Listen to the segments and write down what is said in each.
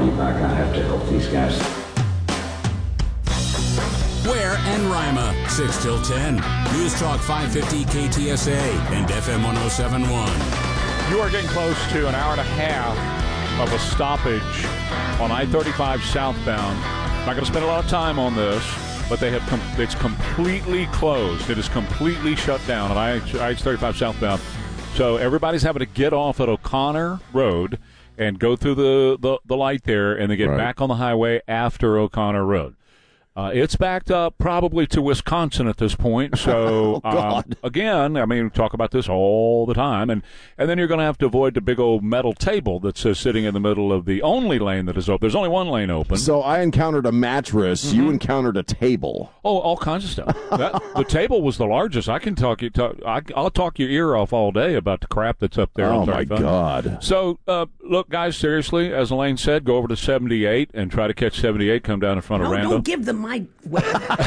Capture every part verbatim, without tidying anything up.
be back. I have to help these guys. Ware and Rima, six till ten. News Talk five fifty K T S A and F M one oh seven point one. You are getting close to an hour and a half of a stoppage on I thirty-five southbound. Not going to spend a lot of time on this, but they have com- it's completely closed. It is completely shut down on I thirty-five southbound. So everybody's having to get off at O'Connor Road and go through the, the, the light there, and then get right back on the highway after O'Connor Road. Uh, it's backed up probably to Wisconsin at this point. So, oh, God. um, again, I mean, we talk about this all the time. And, and then you're going to have to avoid the big old metal table that's uh, sitting in the middle of the only lane that is open. There's only one lane open. So I encountered a mattress. Mm-hmm. You encountered a table. Oh, all kinds of stuff. That, the table was the largest. I can talk you. Talk, I, I'll talk your ear off all day about the crap that's up there. Oh, on my God. So, uh, look, guys, seriously, as Elaine said, go over to seventy-eight and try to catch seventy-eight, come down in front no, of Randall. Don't give them my way.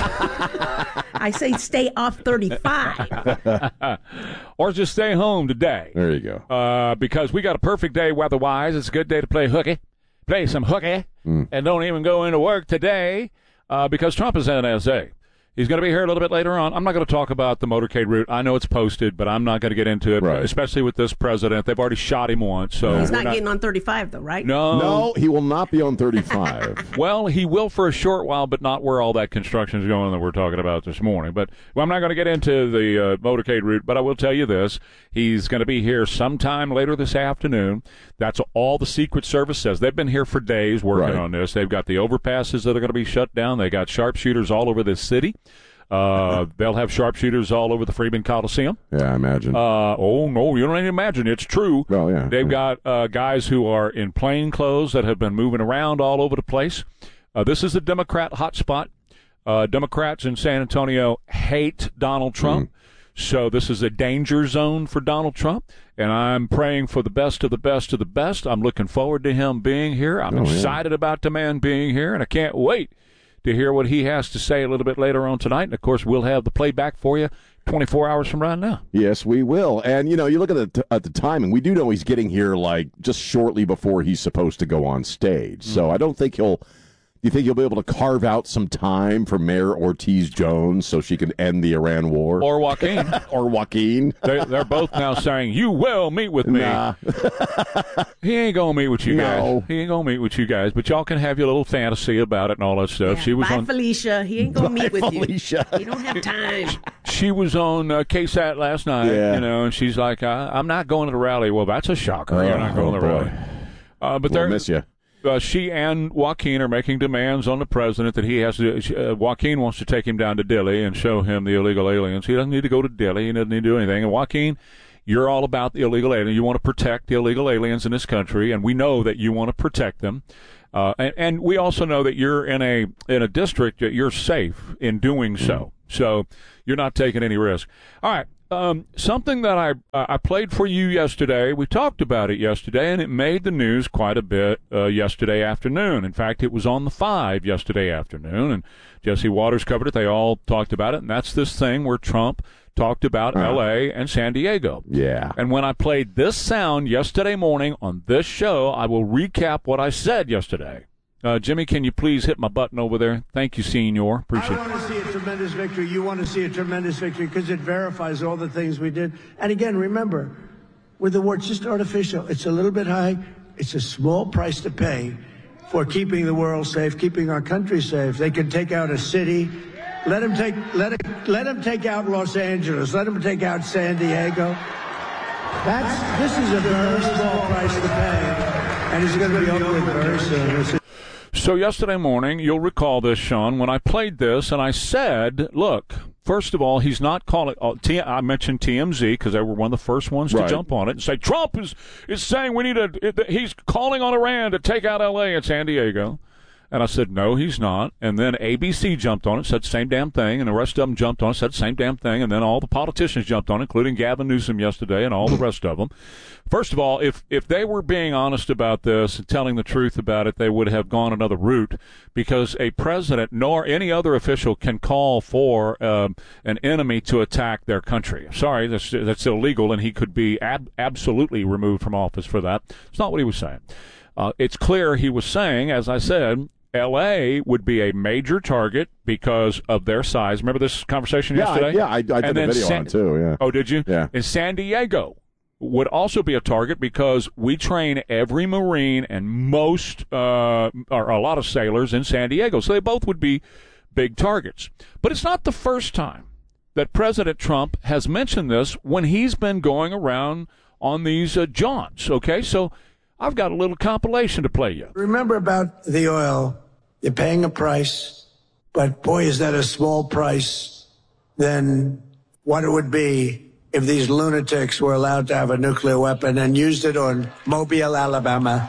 I say stay off thirty-five. Or just stay home today. There you go. Uh, because we got a perfect day weather-wise. It's a good day to play hooky. Play some hooky. Mm. And don't even go into work today uh, because Trump is in N S A. He's going to be here a little bit later on. I'm not going to talk about the motorcade route. I know it's posted, but I'm not going to get into it, right. especially with this president. They've already shot him once. So He's not, not getting on thirty-five, though, right? No. No, he will not be on thirty-five. Well, he will for a short while, but not where all that construction is going that we're talking about this morning. But well, I'm not going to get into the uh, motorcade route, but I will tell you this. He's going to be here sometime later this afternoon. That's all the Secret Service says. They've been here for days working right. on this. They've got the overpasses that are going to be shut down. They got sharpshooters all over this city. Uh, they'll have sharpshooters all over the Freeman Coliseum. Yeah, I imagine. Uh, oh, no, you don't even imagine. It's true. Well, yeah. They've yeah. got uh, guys who are in plain clothes that have been moving around all over the place. Uh, this is a Democrat hotspot. Uh, Democrats in San Antonio hate Donald Trump. Mm. So this is a danger zone for Donald Trump. And I'm praying for the best of the best of the best. I'm looking forward to him being here. I'm oh, excited yeah. about the man being here, and I can't wait to hear what he has to say a little bit later on tonight. And, of course, we'll have the playback for you twenty-four hours from right now. Yes, we will. And, you know, you look at the, t- at the timing. We do know he's getting here, like, just shortly before he's supposed to go on stage. Mm-hmm. So I don't think he'll – do you think he'll be able to carve out some time for Mayor Ortiz-Jones so she can end the Iran war? Or Joaquin. or Joaquin. They're, they're both now saying, you will meet with me. Nah. He ain't going to meet with you no. guys. He ain't going to meet with you guys. But y'all can have your little fantasy about it and all that stuff. Yeah, she was bye, on, Felicia. He ain't going to meet with Felicia. you. You don't have time. She was on uh, K S A T last night, yeah. you know, and she's like, I, I'm not going to the rally. Well, that's a shocker. Oh, You're not going oh, to the boy. rally. Uh, but we'll they're miss you. Uh, she and Joaquin are making demands on the president that he has to. Uh, Joaquin wants to take him down to Delhi and show him the illegal aliens. He doesn't need to go to Delhi. He doesn't need to do anything. And Joaquin, you're all about the illegal aliens. You want to protect the illegal aliens in this country, and we know that you want to protect them. Uh, and, and we also know that you're in a in a district that you're safe in doing so. So you're not taking any risk. All right. Um, something that I uh, I played for you yesterday, we talked about it yesterday, and it made the news quite a bit uh, yesterday afternoon. In fact, it was on the five yesterday afternoon, and Jesse Waters covered it. They all talked about it, and that's this thing where Trump talked about uh, L A and San Diego. Yeah. And when I played this sound yesterday morning on this show, I will recap what I said yesterday. Uh, Jimmy, can you please hit my button over there? Thank you, Senor. Appreciate it. I want to see a tremendous victory. You want to see a tremendous victory because it verifies all the things we did. And again, remember, with the war, it's just artificial. It's a little bit high. It's a small price to pay for keeping the world safe, keeping our country safe. They can take out a city. Let them take, let it, let them take out Los Angeles. Let them take out San Diego. That's, this is a very small price to pay. And it's going to be over with very soon. It's So yesterday morning, you'll recall this, Sean, when I played this, and I said, look, first of all, he's not calling uh, – T- I mentioned T M Z because they were one of the first ones right. to jump on it and say, Trump is, is saying we need a – he's calling on Iran to take out L A and San Diego. And I said, no, he's not. And then A B C jumped on it, said the same damn thing, and the rest of them jumped on it, said the same damn thing, and then all the politicians jumped on it, including Gavin Newsom yesterday and all the rest of them. First of all, if, if they were being honest about this and telling the truth about it, they would have gone another route because a president nor any other official can call for um, an enemy to attack their country. Sorry, that's, that's illegal, and he could be ab- absolutely removed from office for that. It's not what he was saying. Uh, it's clear he was saying, as I said, L A would be a major target because of their size. Remember this conversation yeah, yesterday? I, yeah, I, I did and a video San- on it too. Yeah. Oh, did you? Yeah. And San Diego would also be a target because we train every Marine and most, uh, or a lot of sailors in San Diego. So they both would be big targets. But it's not the first time that President Trump has mentioned this when he's been going around on these uh, jaunts, okay? So I've got a little compilation to play you. Remember about the oil, you're paying a price, but boy, is that a small price than what it would be if these lunatics were allowed to have a nuclear weapon and used it on Mobile, Alabama.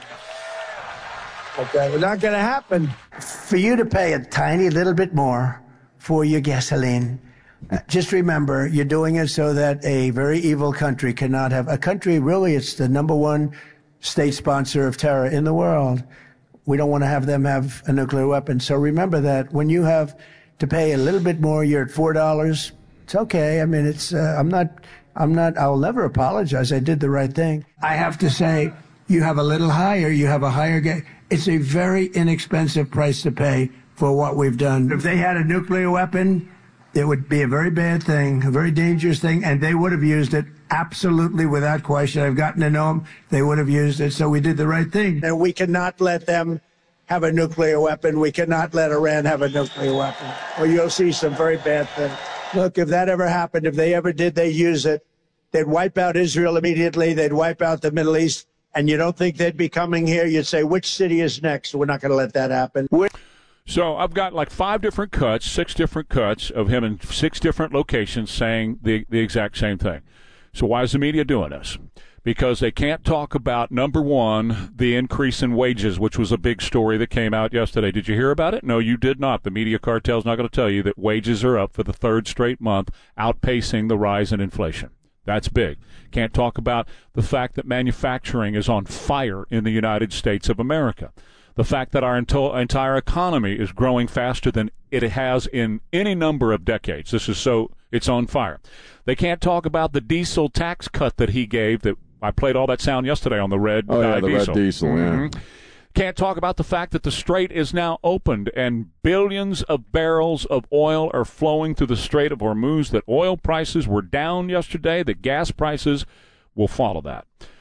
Okay, it's not going to happen. For you to pay a tiny little bit more for your gasoline, uh, just remember, you're doing it so that a very evil country cannot have a country. Really, it's the number one state sponsor of terror in the world. We don't want to have them have a nuclear weapon. So remember that when you have to pay a little bit more, you're at four dollars. It's okay. I mean, it's. Uh, I'm not. I'm not. I'll never apologize. I did the right thing. I have to say, you have a little higher. You have a higher. Ga- it's a very inexpensive price to pay for what we've done. If they had a nuclear weapon, it would be a very bad thing, a very dangerous thing, and they would have used it absolutely without question. I've gotten to know them. They would have used it, so we did the right thing. And we cannot let them have a nuclear weapon. We cannot let Iran have a nuclear weapon, or you'll see some very bad things. Look, if that ever happened, if they ever did, they use it, they'd wipe out Israel immediately. They'd wipe out the Middle East. And you don't think they'd be coming here? You'd say, which city is next? We're not going to let that happen. We're- So I've got like five different cuts, six different cuts of him in six different locations saying the, the exact same thing. So why is the media doing this? Because they can't talk about, number one, the increase in wages, which was a big story that came out yesterday. Did you hear about it? No, you did not. The media cartel's not going to tell you that wages are up for the third straight month, outpacing the rise in inflation. That's big. Can't talk about the fact that manufacturing is on fire in the United States of America. The fact that our ento- entire economy is growing faster than it has in any number of decades. This is so, it's on fire. They can't talk about the diesel tax cut that he gave that I played all that sound yesterday on the red Oh, yeah, uh, the diesel. red diesel, Mm-hmm. yeah. Can't talk about the fact that the Strait is now opened and billions of barrels of oil are flowing through the Strait of Hormuz, that oil prices were down yesterday, that gas prices will follow that.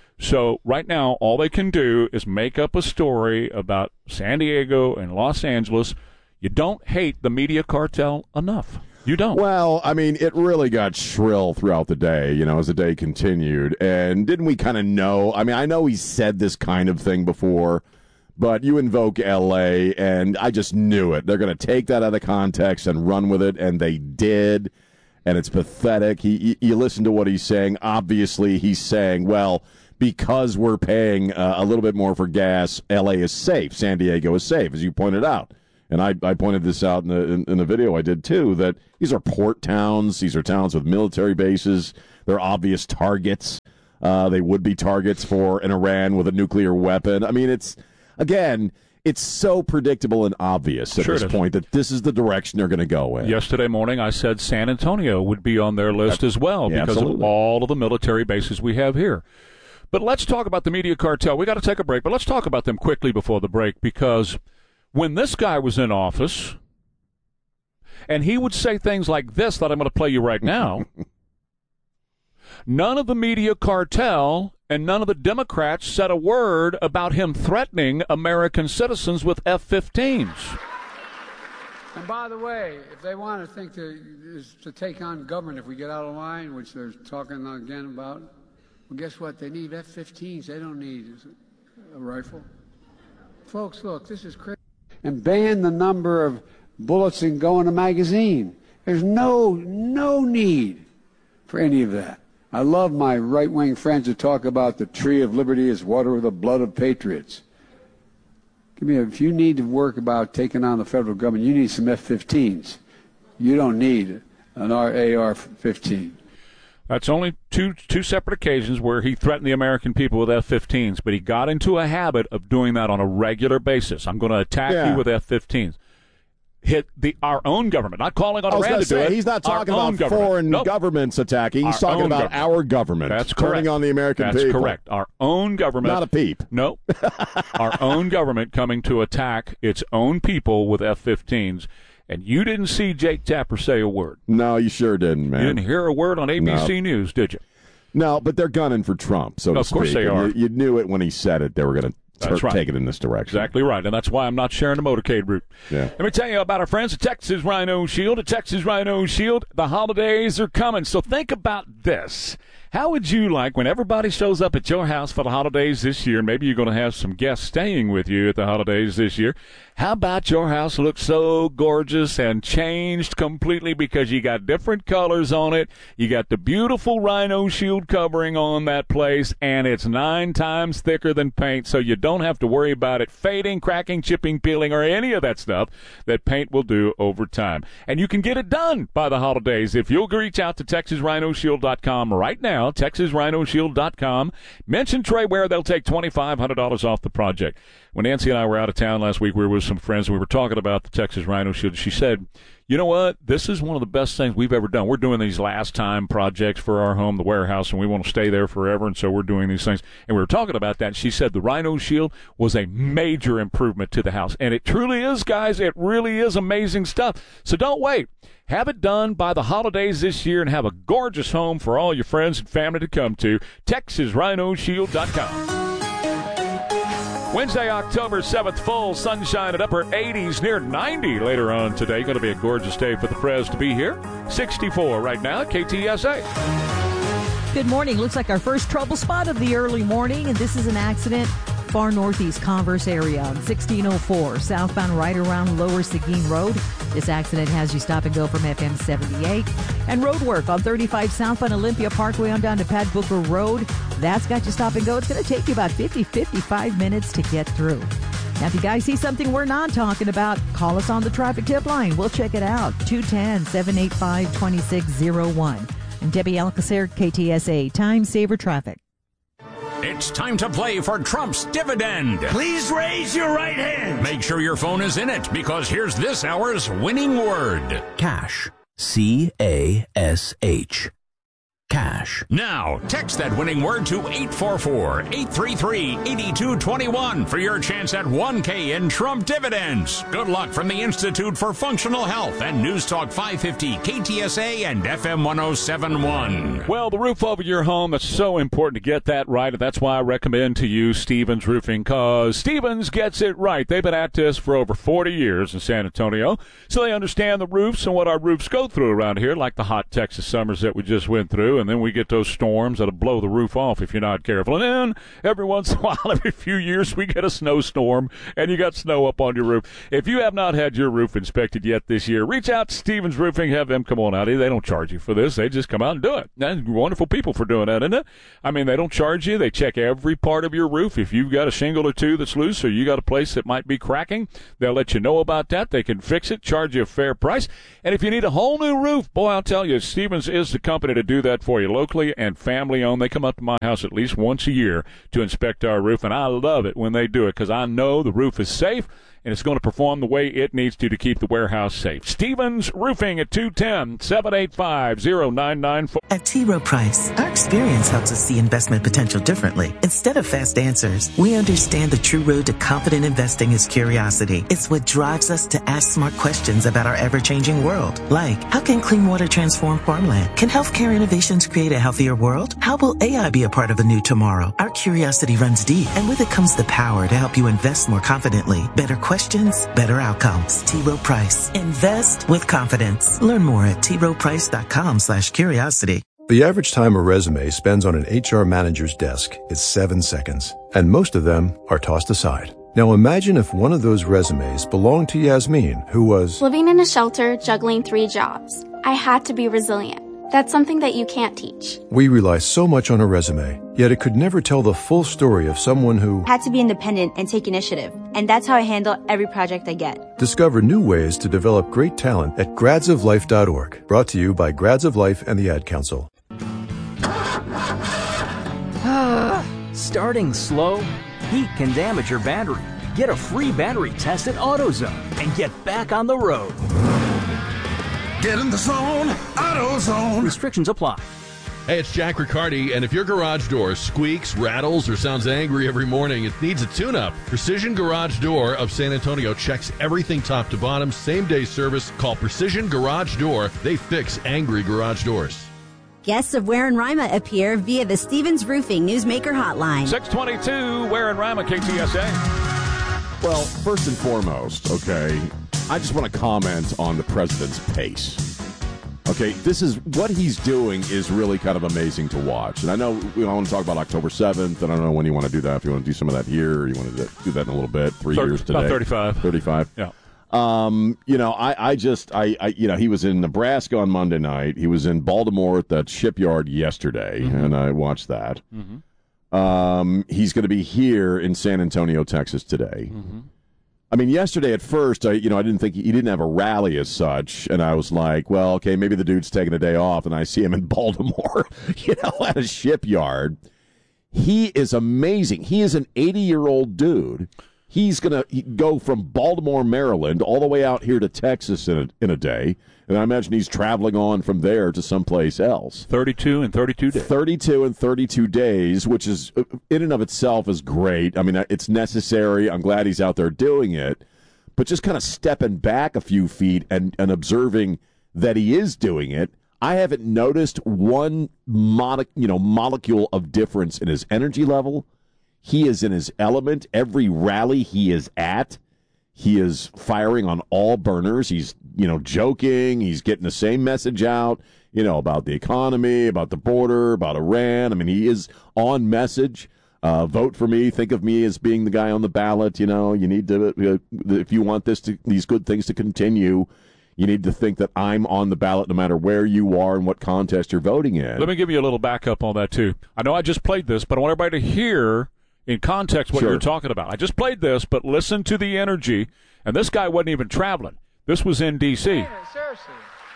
So right now, all they can do is make up a story about San Diego and Los Angeles. You don't hate the media cartel enough. You don't. Well, I mean, it really got shrill throughout the day, you know, as the day continued. And didn't we kind of know? I mean, I know he said this kind of thing before, but you invoke L A, and I just knew it. They're going to take that out of context and run with it, and they did. And it's pathetic. He, he, you listen to what he's saying. Obviously, he's saying, well, because we're paying uh, a little bit more for gas, L A is safe. San Diego is safe, as you pointed out. And I, I pointed this out in the in, in the video I did, too, that these are port towns. These are towns with military bases. They're obvious targets. Uh, they would be targets for an Iran with a nuclear weapon. I mean, it's, again, it's so predictable and obvious at Sure this it is. point that this is the direction they're going to go in. Yesterday morning, I said San Antonio would be on their list as well Yeah, because absolutely. of all of the military bases we have here. But let's talk about the media cartel. We got to take a break, but let's talk about them quickly before the break, because when this guy was in office, and he would say things like this that I'm going to play you right now, none of the media cartel and none of the Democrats said a word about him threatening American citizens with F fifteens. And by the way, if they want to think to, is to take on government if we get out of line, which they're talking again about, well, guess what? They need F fifteens. They don't need a rifle. Folks, look, this is crazy. And ban the number of bullets that go in a magazine. There's no, no need for any of that. I love my right-wing friends who talk about the tree of liberty is water with the blood of patriots. Give me a, if you need to work about taking on the federal government, you need some F fifteens. You don't need an A R fifteen. That's only two two separate occasions where he threatened the American people with F fifteens, but he got into a habit of doing that on a regular basis. I'm going to attack Yeah. you with F fifteens. hit the our own government. Not calling on I was Iran to say, do it. He's not talking Our about own government. foreign Nope. governments attacking. He's Our talking own about government. our government. That's turning correct. on the American That's people. correct. Our own government. Not a peep. No. Our own government coming to attack its own people with F fifteens. And you didn't see Jake Tapper say a word. No, you sure didn't, man. You didn't hear a word on A B C No. News, did you? No, but they're gunning for Trump, so to Of course speak. they And are. You, you knew it when he said it. They were going to That's right. take it in this direction. Exactly right, and that's why I'm not sharing the motorcade route. Yeah. Let me tell you about our friends at Texas Rhino Shield. At Texas Rhino Shield, the holidays are coming, so think about this. How would you like when everybody shows up at your house for the holidays this year, and maybe you're going to have some guests staying with you at the holidays this year, how about your house looks so gorgeous and changed completely because you got different colors on it, you got the beautiful Rhino Shield covering on that place, and it's nine times thicker than paint, so you don't have to worry about it fading, cracking, chipping, peeling, or any of that stuff that paint will do over time. And you can get it done by the holidays if you'll reach out to Texas Rhino Shield dot com right now, Texas Rhino Shield dot com. Mention Trey Ware, they'll take twenty-five hundred dollars off the project. When Nancy and I were out of town last week, we were with some friends, and we were talking about the Texas Rhino Shield. She said, you know what? This is one of the best things we've ever done. We're doing these last-time projects for our home, the warehouse, and we want to stay there forever, and so we're doing these things. And we were talking about that, and she said the Rhino Shield was a major improvement to the house. And it truly is, guys. It really is amazing stuff. So don't wait. Have it done by the holidays this year and have a gorgeous home for all your friends and family to come to. Texas Rhino Shield dot com. Wednesday, October seventh, full sunshine at upper eighties, near ninety later on today. Going to be a gorgeous day for the Prez to be here. sixty-four right now at K T S A. Good morning. Looks like our first trouble spot of the early morning, and this is an accident far northeast Converse area on sixteen oh four, southbound right around Lower Seguin Road. This accident has you stop and go from F M seventy-eight. And road work on thirty-five southbound Olympia Parkway on down to Pat Booker Road. That's got you stop and go. It's going to take you about fifty, fifty-five minutes to get through. Now, if you guys see something we're not talking about, call us on the traffic tip line. We'll check it out. two one zero, seven eight five, two six zero one. And Debbie Alcacer, K T S A, Time Saver Traffic. It's time to play for Trump's dividend. Please raise your right hand. Make sure your phone is in it, because here's this hour's winning word. Cash. C A S H. Cash. Now, text that winning word to eight four four, eight three three, eight two two one for your chance at one K in Trump dividends. Good luck from the Institute for Functional Health and News Talk five fifty, K T S A and F M one oh seven point one. Well, the roof over your home, that's so important to get that right, and that's why I recommend to you Stevens Roofing, because Stevens gets it right. They've been at this for over forty years in San Antonio, so they understand the roofs and what our roofs go through around here, like the hot Texas summers that we just went through, and then we get those storms that'll blow the roof off if you're not careful. And then every once in a while, every few years, we get a snowstorm, and you got snow up on your roof. If you have not had your roof inspected yet this year, reach out to Stevens Roofing, have them come on out here. They don't charge you for this. They just come out and do it. And wonderful people for doing that, isn't it? I mean, they don't charge you. They check every part of your roof. If you've got a shingle or two that's loose, or you got a place that might be cracking, they'll let you know about that. They can fix it, charge you a fair price. And if you need a whole new roof, boy, I'll tell you, Stevens is the company to do that for you. Locally and family-owned. They come up to my house at least once a year to inspect our roof, and I love it when they do it because I know the roof is safe and it's going to perform the way it needs to to keep the warehouse safe. Stevens Roofing at two one zero, seven eight five, zero nine nine four. At T. Rowe Price, our experience helps us see investment potential differently. Instead of fast answers, we understand the true road to confident investing is curiosity. It's what drives us to ask smart questions about our ever-changing world. Like, how can clean water transform farmland? Can healthcare innovations create a healthier world? How will A I be a part of a new tomorrow? Our curiosity runs deep, and with it comes the power to help you invest more confidently. Better questions, better outcomes. T. Rowe Price. Invest with confidence. Learn more at T Rowe Price dot com slash curiosity. The average time a resume spends on an H R manager's desk is seven seconds, and most of them are tossed aside. Now imagine if one of those resumes belonged to Yasmin, who was living in a shelter, juggling three jobs. I had to be resilient. That's something that you can't teach. We rely so much on a resume, yet it could never tell the full story of someone who had to be independent and take initiative. And that's how I handle every project I get. Discover new ways to develop great talent at grads of life dot org. Brought to you by Grads of Life and the Ad Council. Starting slow, heat can damage your battery. Get a free battery test at AutoZone and get back on the road. Get in the zone, AutoZone. Restrictions apply. Hey, it's Jack Riccardi, and if your garage door squeaks, rattles, or sounds angry every morning, it needs a tune-up. Precision Garage Door of San Antonio checks everything top to bottom, same-day service. Call Precision Garage Door. They fix angry garage doors. Guests of Ware and Rima appear via the Stevens Roofing Newsmaker Hotline. six twenty-two, Ware and Rima, K T S A. Well, first and foremost, okay, I just want to comment on the president's pace. Okay, this is what he's doing is really kind of amazing to watch. And I know we want to talk about October seventh, and I don't know when you want to do that, if you want to do some of that here, or you want to do that in a little bit, three thirty, years today. About thirty-five. thirty-five? Yeah. Um, you know, I, I just, I, I, you know, he was in Nebraska on Monday night. He was in Baltimore at that shipyard yesterday, mm-hmm. and I watched that. Mm-hmm. Um, he's going to be here in San Antonio, Texas today. Mm-hmm. I mean, yesterday at first, I, you know, I didn't think he, he didn't have a rally as such, and I was like, well, okay, maybe the dude's taking a day off, and I see him in Baltimore, you know, at a shipyard. He is amazing. He is an eighty-year-old dude. He's going to go from Baltimore, Maryland, all the way out here to Texas in a, in a day, and I imagine he's traveling on from there to someplace else. thirty-two and thirty-two days. thirty-two and thirty-two days, which is, in and of itself, is great. I mean, it's necessary. I'm glad he's out there doing it. But just kind of stepping back a few feet and, and observing that he is doing it, I haven't noticed one mole- you know, molecule of difference in his energy level. He is in his element. Every rally he is at, he is firing on all burners. He's, you know, joking. He's getting the same message out, you know, about the economy, about the border, about Iran. I mean, he is on message. Uh, vote for me. Think of me as being the guy on the ballot. You know, you need to, uh, if you want this to, these good things to continue, you need to think that I'm on the ballot no matter where you are and what contest you're voting in. Let me give you a little backup on that, too. I know I just played this, but I want everybody to hear in context what Sure. you're talking about. I just played this, but listen to the energy. And this guy wasn't even traveling. This was in D C Yeah, seriously.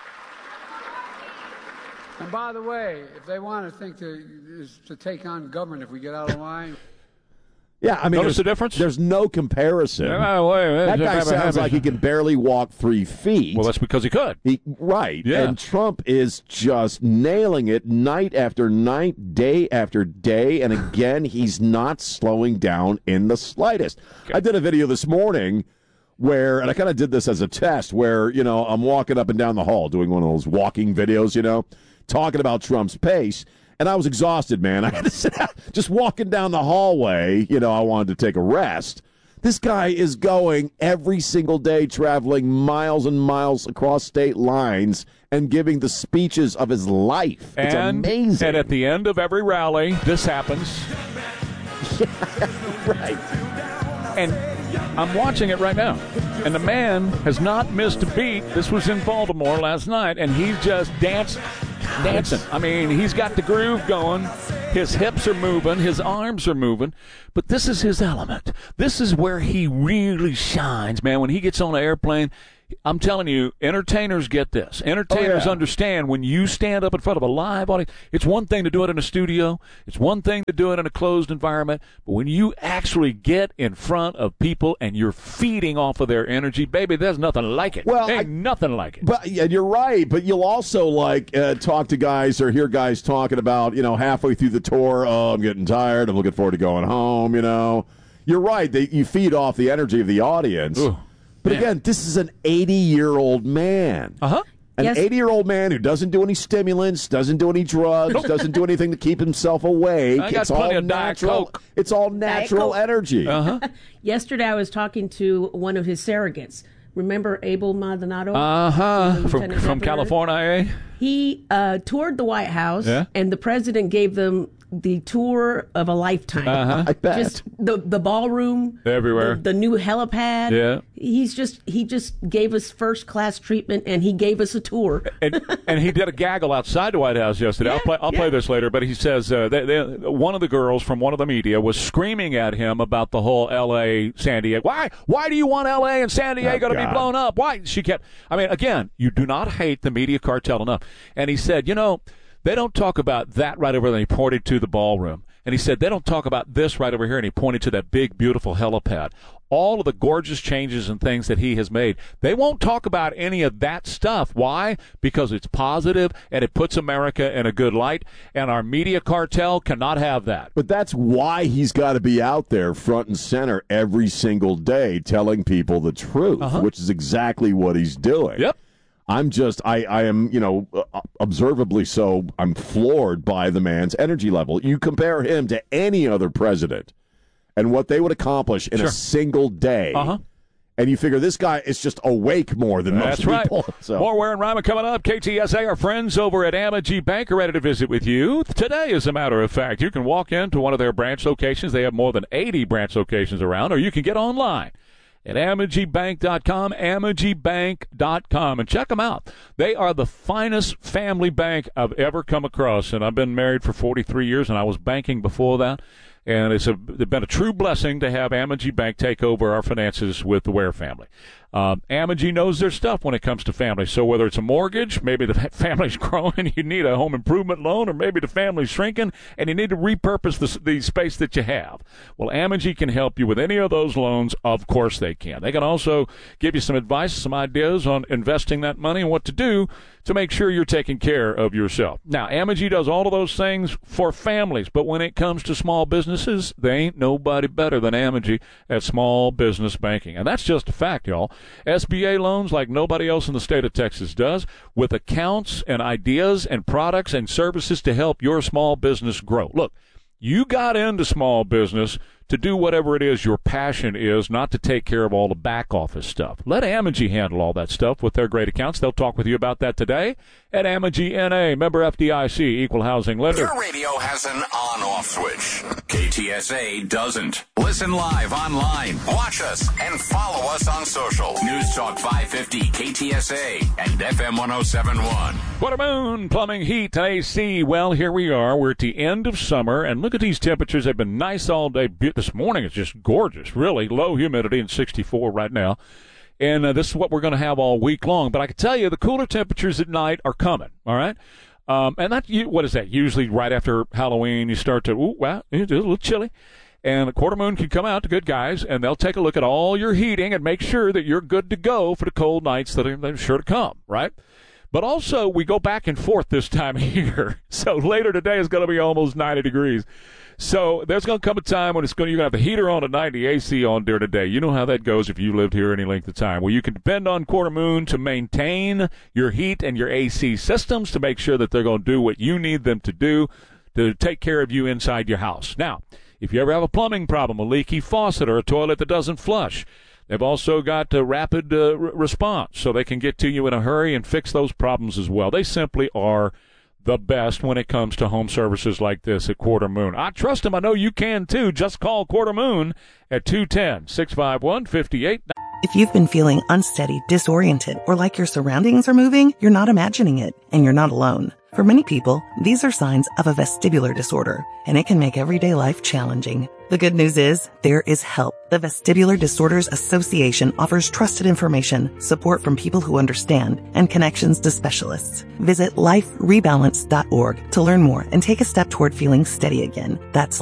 And by the way, if they want to think to, is to take on government if we get out of line. Yeah, I mean, Notice there's, the difference? There's no comparison. Yeah, wait, wait, that guy wait, sounds wait. like he can barely walk three feet. Well, that's because he could. He, right. Yeah. And Trump is just nailing it night after night, day after day. And again, he's not slowing down in the slightest. Okay. I did a video this morning where, and I kind of did this as a test, where, you know, I'm walking up and down the hall doing one of those walking videos, you know, talking about Trump's pace. And I was exhausted, man. I had to sit out, just walking down the hallway. You know, I wanted to take a rest. This guy is going every single day, traveling miles and miles across state lines and giving the speeches of his life. It's and, amazing. And at the end of every rally, this happens. Yeah, right. And I'm watching it right now. And the man has not missed a beat. This was in Baltimore last night, and he's just dancing. Dancing. I mean, he's got the groove going. His hips are moving. His arms are moving. But this is his element. This is where he really shines, man. When he gets on an airplane, I'm telling you, entertainers get this. Entertainers oh, yeah. understand when you stand up in front of a live audience, it's one thing to do it in a studio. It's one thing to do it in a closed environment. But when you actually get in front of people and you're feeding off of their energy, baby, there's nothing like it. Well, Ain't I, nothing like it. But yeah, you're right. But you'll also like uh, talk to guys or hear guys talking about, you know, halfway through the tour, oh, I'm getting tired. I'm looking forward to going home, you know. You're right. They, you feed off the energy of the audience. Ooh. But Man. again, this is an eighty-year-old man. Uh-huh. An Yes. eighty-year-old man who doesn't do any stimulants, doesn't do any drugs, doesn't do anything to keep himself awake. I got it's plenty all of Diet natural. Coke. It's all natural Coke. energy. Uh-huh. Yesterday, I was talking to one of his surrogates. Remember Abel Maldonado? Uh-huh. The From, Lieutenant from Governor? California, eh? He uh, toured the White House, Yeah. and the president gave them the tour of a lifetime. Uh-huh. I bet. Just the the ballroom, Everywhere. the, the new helipad. Yeah. He's just he just gave us first class treatment, and he gave us a tour. and, and he did a gaggle outside the White House yesterday. Yeah, I'll play. I'll yeah. play this later. But he says uh, they, they, one of the girls from one of the media was screaming at him about the whole L A San Diego. Why? Why do you want L A and San Diego Oh, to be God. blown up? Why? She kept. I mean, again, you do not hate the media cartel enough. And he said, you know, they don't talk about that right over there. And he pointed to the ballroom. And he said, they don't talk about this right over here. And he pointed to that big, beautiful helipad. all of the gorgeous changes and things that he has made. They won't talk about any of that stuff. Why? Because it's positive and it puts America in a good light, and our media cartel cannot have that. But that's why he's got to be out there front and center every single day telling people the truth, uh-huh. which is exactly what he's doing. Yep. I'm just, I, I am, you know, uh, observably so, I'm floored by the man's energy level. You compare him to any other president and what they would accomplish in sure. a single day. Uh-huh. And you figure this guy is just awake more than That's most people. Right. So. More Ware and Rima coming up. K T S A, our friends over at Amegy Bank are ready to visit with you today, as a matter of fact. You can walk into one of their branch locations. They have more than eighty branch locations around, or you can get online at amegy bank dot com, amegy bank dot com, and check them out. They are the finest family bank I've ever come across, and I've been married for forty-three years, and I was banking before that. And it's, a, it's been a true blessing to have Amegy Bank take over our finances with the Ware family. Um, Amegy knows their stuff when it comes to family. So whether it's a mortgage, maybe the family's growing and you need a home improvement loan, or maybe the family's shrinking and you need to repurpose the, the space that you have. Well, Amegy can help you with any of those loans. Of course they can. They can also give you some advice, some ideas on investing that money and what to do to make sure you're taking care of yourself. Now, Amegy does all of those things for families, but when it comes to small businesses, they ain't nobody better than Amegy at small business banking. And that's just a fact, y'all. S B A loans like nobody else in the state of Texas does, with accounts and ideas and products and services to help your small business grow. Look, you got into small business to do whatever it is your passion is, not to take care of all the back office stuff. Let Amegy handle all that stuff with their great accounts. They'll talk with you about that today at Amegy N A, member F D I C, equal housing lender. Your radio has an on-off switch. K T S A doesn't. Listen live online. Watch us and follow us on social. News Talk five fifty K T S A and F M one oh seven point one. Quarter Moon, plumbing, heat, A C. Well, here we are. We're at the end of summer, and look at these temperatures. They've been nice all day. This morning it's just gorgeous, really. Low humidity and sixty-four right now. And uh, this is what we're going to have all week long. But I can tell you the cooler temperatures at night are coming, all right? Um, and that, what is that? Usually right after Halloween, you start to, ooh, wow, it's a little chilly. And a Quarter Moon can come out to good guys, and they'll take a look at all your heating and make sure that you're good to go for the cold nights that are, that are sure to come, right? But also, we go back and forth this time of year. So later today is going to be almost ninety degrees. So there's going to come a time when it's going to, you're going to have the heater on at night, the A C on during the day. You know how that goes if you lived here any length of time. Well, you can depend on Quarter Moon to maintain your heat and your A C systems to make sure that they're going to do what you need them to do to take care of you inside your house. Now, if you ever have a plumbing problem, a leaky faucet, or a toilet that doesn't flush, they've also got a rapid uh, r- response, so they can get to you in a hurry and fix those problems as well. They simply are the best when it comes to home services like this at Quarter Moon. I trust them. I know you can, too. Just call Quarter Moon at two one zero, six five one, five eight nine zero. If you've been feeling unsteady, disoriented, or like your surroundings are moving, you're not imagining it, and you're not alone. For many people, these are signs of a vestibular disorder, and it can make everyday life challenging. The good news is, there is help. The Vestibular Disorders Association offers trusted information, support from people who understand, and connections to specialists. Visit life rebalance dot org to learn more and take a step toward feeling steady again. That's